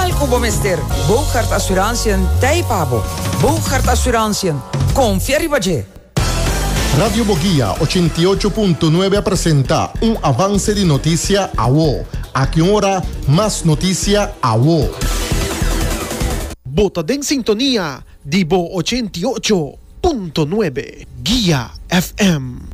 Kubo Mister, Bogart Assurantiën, Taipabo. Bogart Assurantiën, confia Ribaje. Radio Boguía 88.9 presenta un avance de noticia a WO. A que hora más noticia a WO. Bota en sintonía, Dibo 88.9, Guía FM.